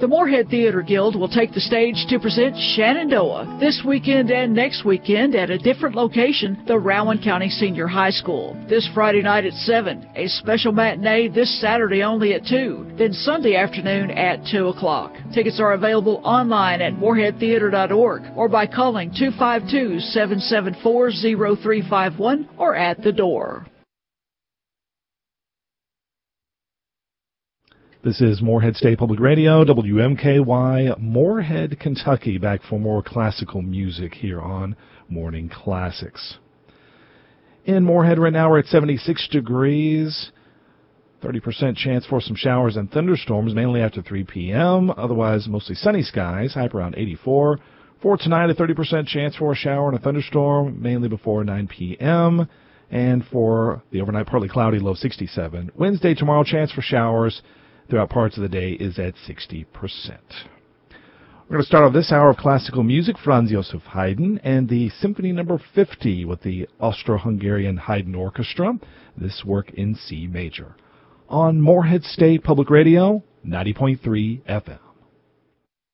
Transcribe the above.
The Moorhead Theater Guild will take the stage to present Shenandoah this weekend and next weekend at a different location, the Rowan County Senior High School. This Friday night at 7, a special matinee this Saturday only at 2, then Sunday afternoon at 2 o'clock. Tickets are available online at moorheadtheater.org or by calling 252-774-0351 or at the door. This is Moorhead State Public Radio, WMKY, Moorhead, Kentucky, back for more classical music here on Morning Classics. In Moorhead right now we're at 76 degrees, 30% chance for some showers and thunderstorms, mainly after 3 p.m., otherwise mostly sunny skies, high around 84. For tonight, a 30% chance for a shower and a thunderstorm, mainly before 9 p.m., and for the overnight partly cloudy, low 67. Wednesday, tomorrow, chance for showers throughout parts of the day is at 60%. We're going to start off this hour of classical music, Franz Joseph Haydn, and the Symphony No. 50 with the Austro-Hungarian Haydn Orchestra, this work in C major. On Moorhead State Public Radio, 90.3 FM.